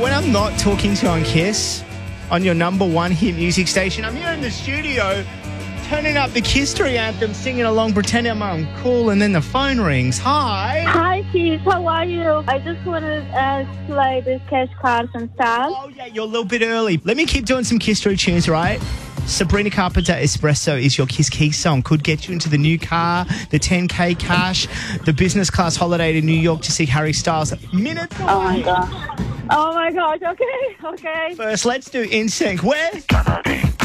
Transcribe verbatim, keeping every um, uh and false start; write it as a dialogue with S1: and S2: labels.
S1: when I'm not talking to you on Kiss, on your number one hit music station, I'm here in the studio turning up the Kiss-tory anthem, singing along, pretending I'm cool, and then the phone rings. Hi.
S2: Hi, Keith. How are you? I just wanted uh, to play the cash cards and stuff.
S1: Oh, yeah, you're a little bit early. Let me keep doing some Kiss-tory tunes, right? Sabrina Carpenter, Espresso is your Kiss Key song. Could get you into the new car, the ten K cash, the business class holiday to New York to see Harry Styles. Minutes away.
S2: Oh, my gosh. Oh, my gosh. Okay, okay.
S1: First, let's do In Sync. Where?